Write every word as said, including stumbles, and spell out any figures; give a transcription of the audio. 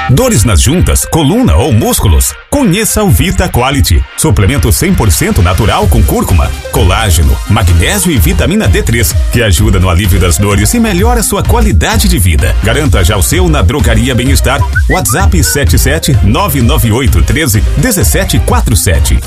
Dores nas juntas, coluna ou músculos? Conheça o Vita Quality. Suplemento cem por cento natural com cúrcuma, colágeno, magnésio e vitamina D três, que ajuda no alívio das dores e melhora sua qualidade de vida. Garanta já o seu na Drogaria Bem-Estar. WhatsApp sete sete nove nove oito um três um sete quatro sete.